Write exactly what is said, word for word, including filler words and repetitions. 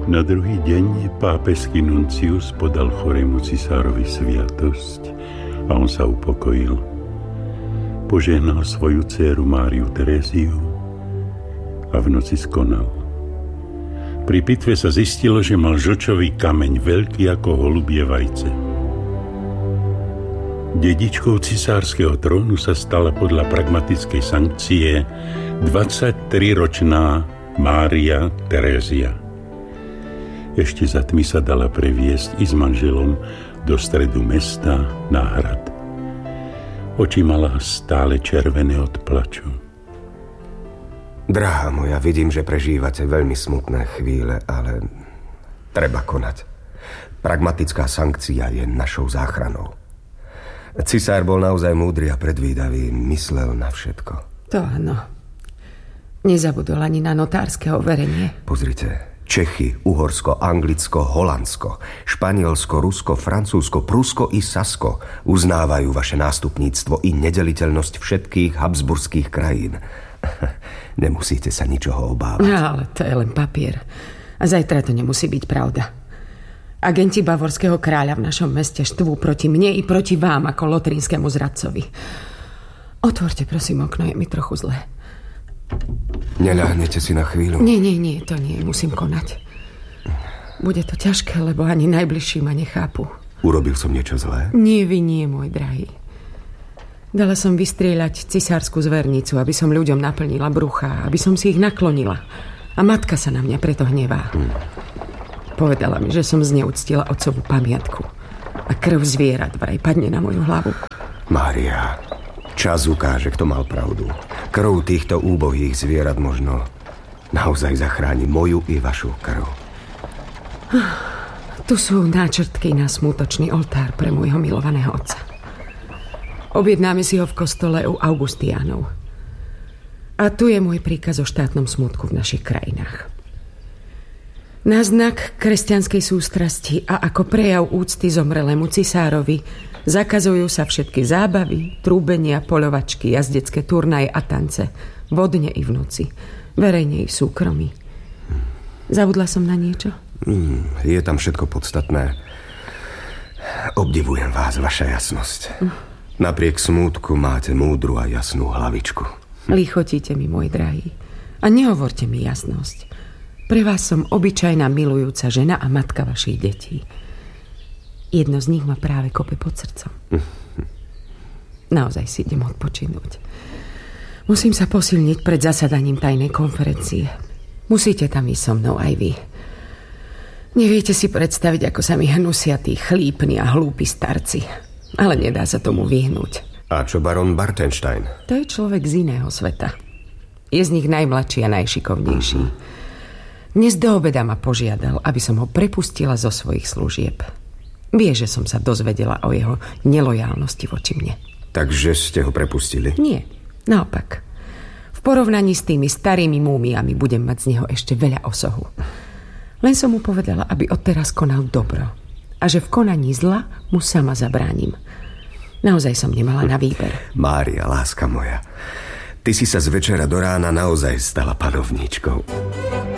Na druhý deň pápežský nuncius podal chorému cisárovi sviatosť a on sa upokojil. Požehnal svoju dcéru Máriu Teréziu a v noci skonal. Pri pitve sa zistilo, že mal žlčový kameň veľký ako holubie vajce. Dedičkou cisárskeho trónu sa stala podľa pragmatickej sankcie dvadsaťtriročná Mária Terézia. Ešte za tmy sa dala previesť i s manželom do stredu mesta na hrad. Oči mala stále červené od plaču. Drahá moja, vidím, že prežívate veľmi smutné chvíle, ale treba konať. Pragmatická sankcia je našou záchranou. Cisár bol naozaj múdry a predvídavý, myslel na všetko. To áno. Nezabudol ani na notárske overenie. Pozrite, Čechy, Uhorsko, Anglicko, Holandsko, Španielsko, Rusko, Francúzsko, Prusko i Sasko uznávajú vaše nástupníctvo i nedeliteľnosť všetkých habsburských krajín. Nemusíte sa ničoho obávať. No, ale to je len papier. A zajtra to nemusí byť pravda. Agenti bavorského kráľa v našom meste štvú proti mne i proti vám ako lotrinskému zradcovi. Otvorte prosím okno, je mi trochu zlé. Neľahnete si na chvíľu? Nie, nie, nie, to nie, musím konať. Bude to ťažké, lebo ani najbližší ma nechápu. Urobil som niečo zlé? Nie, vy nie, môj drahý. Dala som vystrieľať cisársku zvernicu, aby som ľuďom naplnila brucha, aby som si ich naklonila. A matka sa na mňa preto hnevá. Hmm. Povedala mi, že som zneúctila otcovú pamiatku. A krv zvierat vraj padne na moju hlavu. Mária, čas ukáže, kto mal pravdu. Krv týchto úbohých zvierat možno naozaj zachráni moju i vašu krv. Tu sú náčrtky na smutočný oltár pre môjho milovaného otca. Objednáme si ho v kostole u Augustiánov. A tu je môj príkaz o štátnom smutku v našich krajinách. Na znak kresťanskej sústrasti a ako prejav úcty zomrelému cisárovi zakazujú sa všetky zábavy, trúbenia, poľovačky, jazdecké turnaje a tance, vodne i v noci, verejne i v súkromí. Zabudla som na niečo? Mm, je tam všetko podstatné. Obdivujem vás, vaša jasnosť. Mm. Napriek smútku máte múdru a jasnú hlavičku. Lichotíte mi, môj drahý. A nehovorte mi jasnosť. Pre vás som obyčajná milujúca žena a matka vašich detí. Jedno z nich ma práve kope pod srdcom. Naozaj si idem odpočinúť. Musím sa posilniť pred zasadaním tajnej konferencie. Musíte tam ísť so mnou aj vy. Neviete si predstaviť, ako sa mi hnusia tí chlípni a hlúpi starci. Ale nedá sa tomu vyhnúť. A čo baron Bartenstein? To je človek z iného sveta. Je z nich najmladší a najšikovnejší. Mm-hmm. Dnes do obeda ma požiadal, aby som ho prepustila zo svojich služieb. Vie, že som sa dozvedela o jeho nelojálnosti voči mne. Takže ste ho prepustili? Nie, naopak. V porovnaní s tými starými múmiami budem mať z neho ešte veľa osohu. Len som mu povedala, aby odteraz konal dobro. A že v konaní zla mu sama zabránim. Naozaj som nemala na výber. Mária, láska moja, ty si sa z večera do rána naozaj stala panovníčkou.